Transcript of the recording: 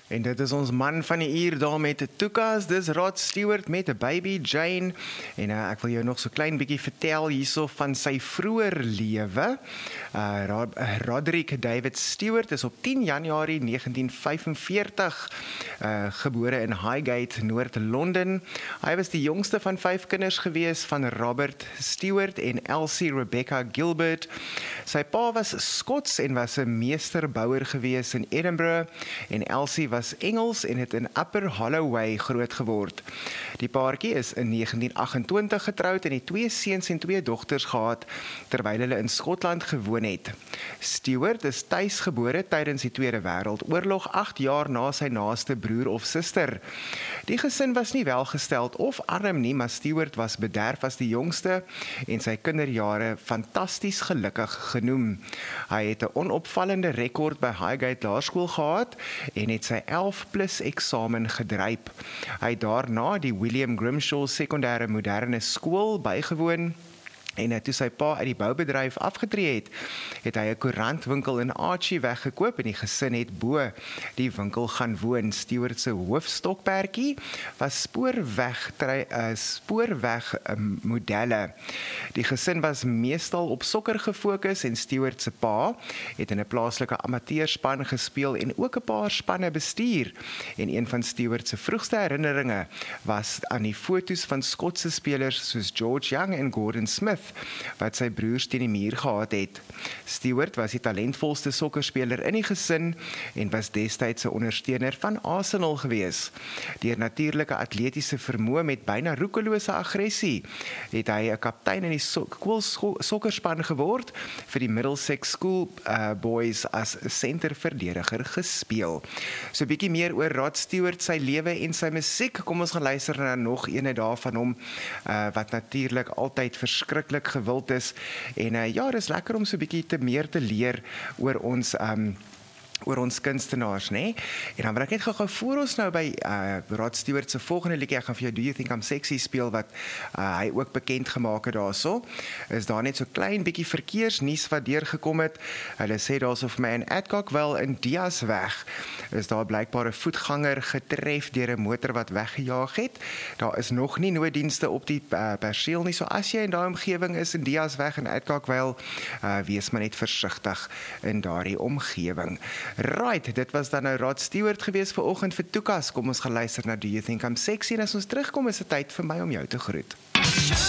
En dit is ons man van die uur daar met die Tukas, dis Rod Stewart met 'n baby Jane. En ek wil jou nog so klein bietjie vertel hierso van sy vroeër lewe. Roderick David Stewart is op 10 Januarie 1945 gebore in Highgate, Noord-Londen. Hy was die jongste van 5 kinders gewees van Robert Stewart en Elsie Rebecca Gilbert. Sy pa was Skots en was 'n meesterbouer gewees in Edinburgh en Elsie was Engels en het in Upper Holloway groot geword. Die paartjie is in 1928 getroud en het 2 seuns en 2 dogters gehad terwyl hulle in Skotland gewoon het. Stewart is tuisgebore tydens die Tweede Wêreldoorlog 8 jaar na sy naaste broer of suster. Die gesin was nie welgesteld of arm nie, maar Stewart was bederf as die jongste en sy kinderjare fantasties gelukkig genoem. Hy het 'n onopvallende rekord by Highgate Laerskool gehad en het sy 11+ eksamen gedryp. Hy het daarna die William Grimshaw Sekondêre Moderne Skool bygewoon. En toe sy pa uit die boubedryf afgetree het hy 'n koerantwinkel in Archie weggekoop en die gesin het bo die winkel gaan woon. Stewart se hoofstokperdjie was spoorweg modelle. Die gesin was meestal op sokker gefokus en Stewart se pa het in 'n plaaslike amateurspan gespeel en ook 'n paar spanne bestuur. En een van Stewart se vroegste herinneringe was aan die foto's van Skotse spelers soos George Young en Gordon Smith wat sy broers teen die muur gehad het. Stewart was die talentvolste sokkerspeler in die gesin en was destyds 'n ondersteuner van Arsenal gewees. Deur natuurlike atletiese vermoë met byna roekelose aggressie het hy 'n kaptein in die sokkerspan geword vir die Middlesex School Boys as senterverdediger gespeel. So 'n bietjie meer oor Rod Stewart, sy lewe en sy musiek. Kom ons gaan luister na nog ene daarvan hom wat natuurlik altyd verskriklik gewild is. En ja, dis lekker om so 'n bietjie meer te leer oor ons kunstenaars, né? En dan wil ek net gou voor ons nou by Rod Stewart se volgende liedjie, ek gaan vir jou Do You Think I'm Sexy speel wat hy ook bekend gemaak het daarso. Is daar net so klein bietjie verkeersnuus wat deurgekom het. Hulle sê daarso vir my in Adcock wel in Diasweg is daar blykbaar 'n voetganger getref deur 'n motor wat weggejaag het. Daar is nog nie nooddienste op die perseel nie, so as jy in daai omgewing is in Diasweg en Adcock wel, wees maar net versigtig in daardie omgewing. Right, dit was dan nou Rod Stewart gewees vir oggend vir Tukas. Kom ons gaan luister na Do You Think I'm Sexy en as ons terugkom is dit tyd vir my om jou te groet.